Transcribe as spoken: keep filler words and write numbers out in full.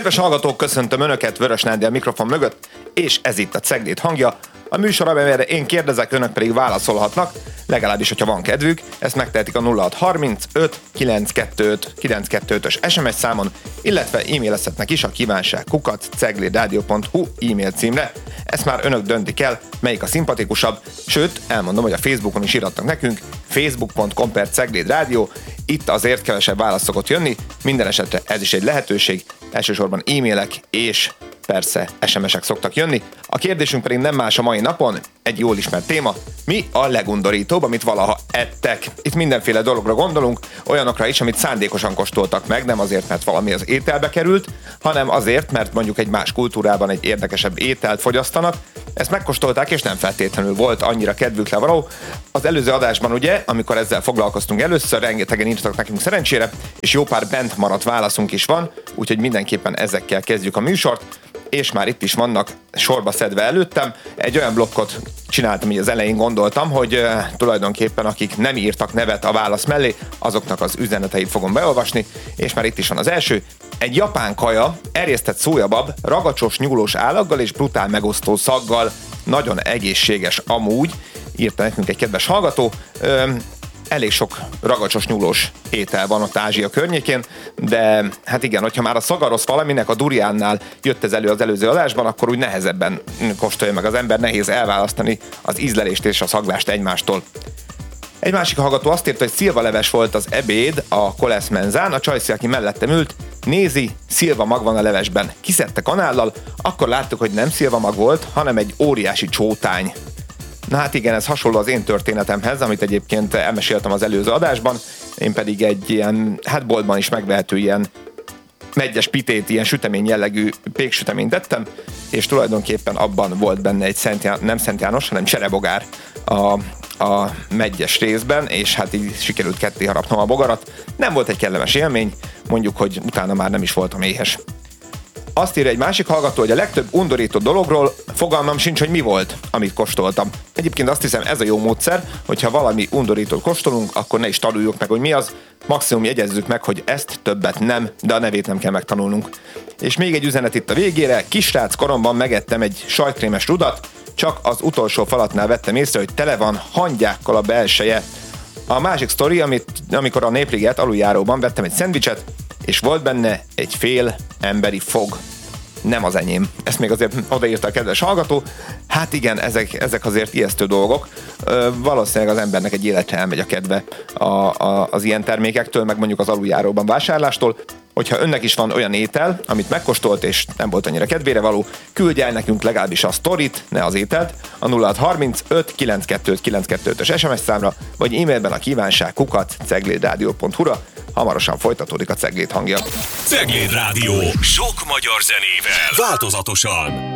Kedves hallgatók, köszöntöm Önöket Vörös Nándi a mikrofon mögött, és ez itt a Cegléd hangja. A műsor, amelyre én kérdezek, Önök pedig válaszolhatnak, legalábbis, hogyha van kedvük. Ezt megtehetik a nulla hat harmincöt kilencszázkettőöt kilencszázkettőötös es em es számon, illetve e-mailezhetnek is a kívánság kukac ceglédradio pont hu e-mail címre. Ezt már Önök döntik el, melyik a szimpatikusabb, sőt, elmondom, hogy a Facebookon is iratnak nekünk, facebook pont com per ceglédradio. Itt azért kevesebb válasz szokott jönni, minden esetre ez is egy lehetőség, elsősorban e-mailek és persze es em esek szoktak jönni. A kérdésünk pedig nem más a mai napon, egy jól ismert téma: mi a legundorítóbb, amit valaha ettek? Itt mindenféle dologra gondolunk, olyanokra is, amit szándékosan kóstoltak meg, nem azért, mert valami az ételbe került, hanem azért, mert mondjuk egy más kultúrában egy érdekesebb ételt fogyasztanak. Ezt megkóstolták, és nem feltétlenül volt annyira kedvükre való. Az előző adásban ugye, amikor ezzel foglalkoztunk először, rengetegen írtak nekünk szerencsére, és jó pár bent maradt válaszunk is van, úgyhogy mindenképpen ezekkel kezdjük a műsort. És már itt is vannak sorba szedve előttem. Egy olyan blokkot csináltam, így az elején gondoltam, hogy uh, tulajdonképpen akik nem írtak nevet a válasz mellé, azoknak az üzeneteit fogom beolvasni, és már itt is van az első. Egy japán kaja, erjesztett szójabab, ragacsos nyúlós állaggal és brutál megosztó szaggal, nagyon egészséges amúgy, írta nekünk egy kedves hallgató. Üm, Elég sok ragacsos nyúlós étel van ott Ázsia környékén, de hát igen, hogyha már a szaga rossz valaminek, a duriánnál jött ez elő az előző adásban, akkor úgy nehezebben kóstolja meg az ember, nehéz elválasztani az ízlelést és a szaglást egymástól. Egy másik hallgató azt írta, hogy szilvaleves volt az ebéd a Kolesz Menzán, a csajszi, aki mellettem ült, nézi, szilvamag van a levesben. Kiszedte kanállal, akkor láttuk, hogy nem szilvamag volt, hanem egy óriási csótány. Na hát igen, ez hasonló az én történetemhez, amit egyébként elmeséltem az előző adásban. Én pedig egy ilyen, hát boltban is megvehető ilyen meggyes pitét, ilyen sütemény jellegű péksüteményt tettem, és tulajdonképpen abban volt benne egy Szent Ján- nem Szent János, hanem cserebogár a, a meggyes részben, és hát így sikerült ketté harapnom a bogarat. Nem volt egy kellemes élmény, mondjuk, hogy utána már nem is voltam éhes. Azt írja egy másik hallgató, hogy a legtöbb undorító dologról fogalmam sincs, hogy mi volt, amit kóstoltam. Egyébként azt hiszem, ez a jó módszer, hogyha valami undorítót kóstolunk, akkor ne is tanuljuk meg, hogy mi az, maximum jegyezzük meg, hogy ezt többet nem, de a nevét nem kell megtanulnunk. És még egy üzenet itt a végére: kisrác koromban megettem egy sajtkrémes rudat, csak az utolsó falatnál vettem észre, hogy tele van hangyákkal a belseje. A másik sztori, amit, amikor a Népliget aluljáróban vettem egy szendvicset, és volt benne egy fél emberi fog. Nem az enyém. Ezt még azért odaírta a kedves hallgató. Hát igen, ezek, ezek azért ijesztő dolgok. Ö, valószínűleg az embernek egy életre elmegy a kedve a, a, az ilyen termékektől, meg mondjuk az aluljáróban vásárlástól. Hogyha önnek is van olyan étel, amit megkóstolt és nem volt annyira kedvére való, küldj el nekünk legalábbis a sztorit, ne az ételt, a nulla hat harmincöt kilencszázkettőöt kilencszázkettőötös es em es számra, vagy e-mailben a kívánság kukac ceglédradio pont hu-ra. Hamarosan folytatódik a Cegléd hangja. Cegléd Rádió. Sok magyar zenével. Változatosan.